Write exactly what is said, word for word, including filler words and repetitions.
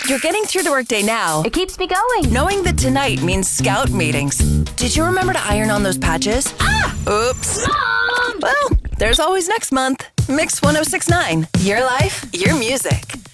You're getting through the workday now, It keeps me going. knowing that tonight means scout meetings. Did you remember to iron on those patches? Ah! Oops. Mom! Well, there's always next month. Mix one oh six point nine. Your life, your music.